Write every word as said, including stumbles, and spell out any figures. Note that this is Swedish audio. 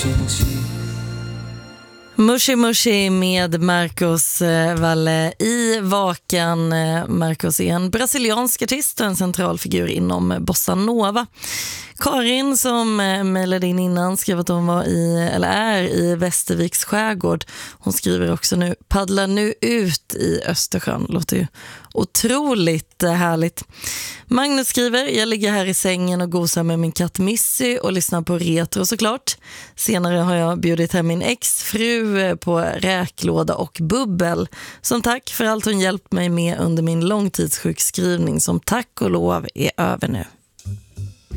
Mushi Mushi med Marcos Valle i Vakan. Marcos är en brasiliansk artist och en central figur inom bossa nova. Karin som mejlade in innan skrev att hon var i, eller är i Västerviks skärgård. Hon skriver också nu, paddlar nu ut i Östersjön. Låter ju otroligt härligt. Magnus skriver, jag ligger här i sängen och gosar med min katt Missy och lyssnar på retro såklart. Senare har jag bjudit hem min ex-fru på räklåda och bubbel. Som tack för allt hon hjälpt mig med under min långtidssjukskrivning som tack och lov är över nu.